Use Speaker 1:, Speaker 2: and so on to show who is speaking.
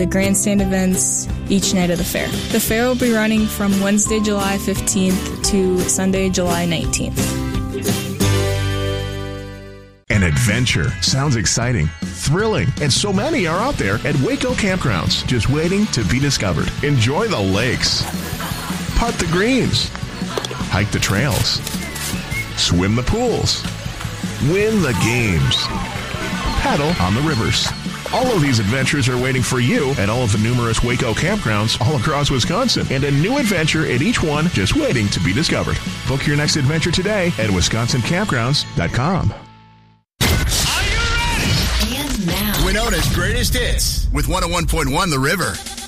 Speaker 1: the grandstand events each night of the fair. The fair will be running from Wednesday, July 15th to Sunday, July 19th.
Speaker 2: An adventure. Sounds exciting, thrilling, and so many are out there at Waco Campgrounds, just waiting to be discovered. Enjoy the lakes, putt the greens, hike the trails, swim the pools, win the games, paddle on the rivers. All of these adventures are waiting for you at all of the numerous Waco campgrounds all across Wisconsin, and a new adventure at each one just waiting to be discovered. Book your next adventure today at wisconsincampgrounds.com.
Speaker 3: Are you ready?
Speaker 4: And now,
Speaker 3: Winona's Greatest Hits with 101.1 The River.